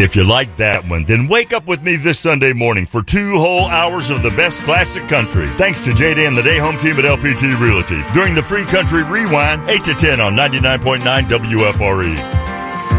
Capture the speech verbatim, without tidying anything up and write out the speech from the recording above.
If you like that one, then wake up with me this Sunday morning for two whole hours of the best classic country. Thanks to J D and the Day Home Team at L P T Realty. During the Free Country Rewind, eight to ten on ninety-nine point nine W F R E.